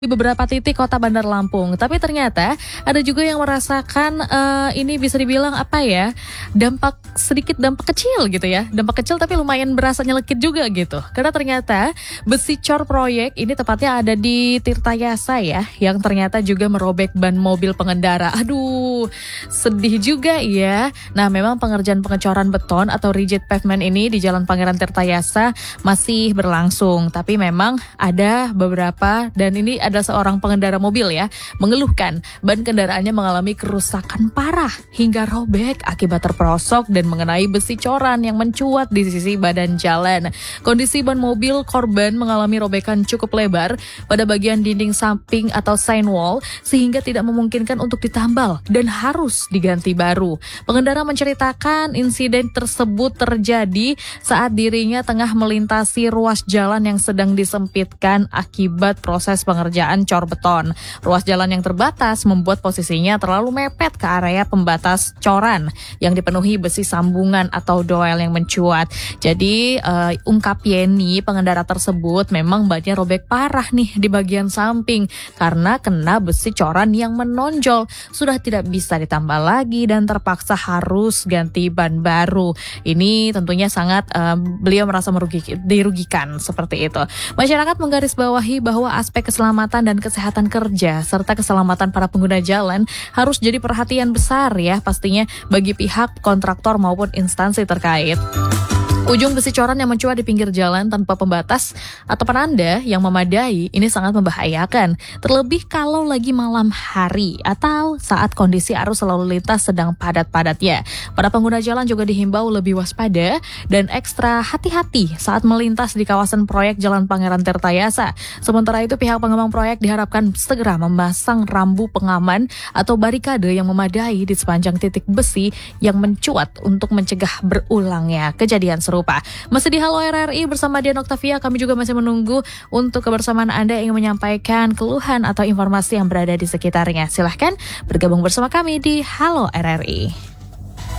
Di beberapa titik kota Bandar Lampung, tapi ternyata ada juga yang merasakan ini bisa dibilang dampak kecil gitu ya, dampak kecil tapi lumayan berasa nyelekit juga gitu, karena ternyata besi cor proyek ini tepatnya ada di Tirtayasa ya, yang ternyata juga merobek ban mobil pengendara. Aduh, sedih juga ya. Nah, memang pengerjaan pengecoran beton atau rigid pavement ini di Jalan Pangeran Tirtayasa masih berlangsung, tapi memang ada beberapa, dan ini ada seorang pengendara mobil ya, mengeluhkan ban kendaraannya mengalami kerusakan parah hingga robek akibat terperosok dan mengenai besi coran yang mencuat di sisi badan jalan. Kondisi ban mobil korban mengalami robekan cukup lebar pada bagian dinding samping atau sign wall sehingga tidak memungkinkan untuk ditambal dan harus diganti baru. Pengendara menceritakan insiden tersebut terjadi saat dirinya tengah melintasi ruas jalan yang sedang disempitkan akibat proses pengerjaan cor beton. Ruas jalan yang terbatas membuat posisinya terlalu mepet ke area pembatas coran yang dipenuhi besi sambungan atau doel yang mencuat. Jadi ungkap Yeni, pengendara tersebut memang bannya robek parah nih di bagian samping karena kena besi coran yang menonjol. Sudah tidak bisa ditambah lagi dan terpaksa harus ganti ban baru. Ini tentunya sangat beliau merasa dirugikan seperti itu. Masyarakat menggarisbawahi bahwa aspek keselamatan dan kesehatan kerja serta keselamatan para pengguna jalan harus jadi perhatian besar ya pastinya bagi pihak kontraktor maupun instansi terkait. Ujung besi coran yang mencuat di pinggir jalan tanpa pembatas atau penanda yang memadai ini sangat membahayakan, terlebih kalau lagi malam hari atau saat kondisi arus lalu lintas sedang padat-padatnya. Para pengguna jalan juga dihimbau lebih waspada dan ekstra hati-hati saat melintas di kawasan proyek Jalan Pangeran Tirtayasa. Sementara itu pihak pengembang proyek diharapkan segera memasang rambu pengaman atau barikade yang memadai di sepanjang titik besi yang mencuat untuk mencegah berulangnya kejadian serupa. Masih di Halo RRI bersama Dian Oktavia, kami juga masih menunggu untuk kebersamaan Anda yang menyampaikan keluhan atau informasi yang berada di sekitarnya. Silahkan bergabung bersama kami di Halo RRI.